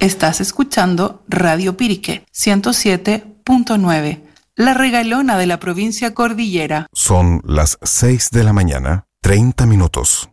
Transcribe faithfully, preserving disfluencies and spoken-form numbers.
Estás escuchando Radio Pirique ciento siete punto nueve, la regalona de la provincia Cordillera. Son las seis de la mañana, treinta minutos.